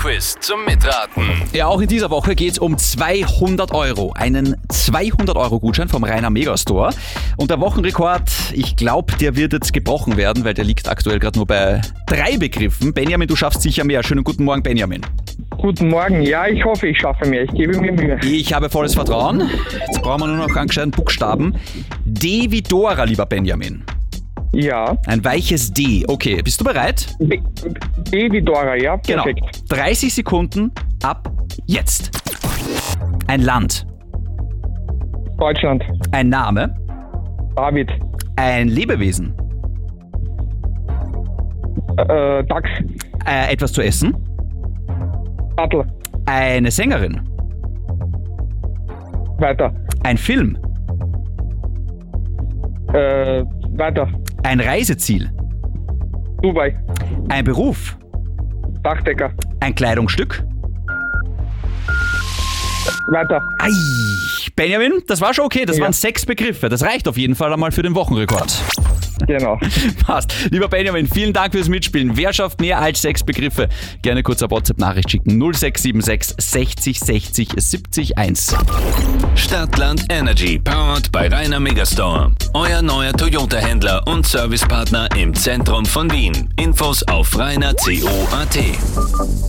Quiz zum Mitraten. Ja, auch in dieser Woche geht es um 200 Euro. Einen 200-Euro-Gutschein vom Rainer Megastore. Und der Wochenrekord, ich glaube, der wird jetzt gebrochen werden, weil der liegt aktuell gerade nur bei 3 Begriffen. Benjamin, du schaffst sicher mehr. Schönen guten Morgen, Benjamin. Guten Morgen. Ja, ich hoffe, ich schaffe mehr. Ich gebe mir Mühe. Ich habe volles Vertrauen. Jetzt brauchen wir nur noch einen gescheiten Buchstaben. D wie Dora, lieber Benjamin. Ja. Ein weiches D. Okay, bist du bereit? B wie Dora, ja, perfekt. Genau. 30 Sekunden ab jetzt. Ein Land. Deutschland. Ein Name. David. Ein Lebewesen. Dachs. Etwas zu essen. Adler. Eine Sängerin. Weiter. Ein Film. Weiter. Ein Reiseziel. Dubai. Ein Beruf. Dachdecker. Ein Kleidungsstück. Weiter. Ei, Benjamin, das war schon okay. Das Ja. waren 6 Begriffe. Das reicht auf jeden Fall einmal für den Wochenrekord. Genau. Passt. Lieber Benjamin, vielen Dank fürs Mitspielen. Wer schafft mehr als 6 Begriffe? Gerne kurz eine WhatsApp-Nachricht schicken. 0676 60 60 70 1. Stadtland Energy, powered bei Rainer Megastore. Euer neuer Toyota-Händler und Servicepartner im Zentrum von Wien. Infos auf rainerco.at.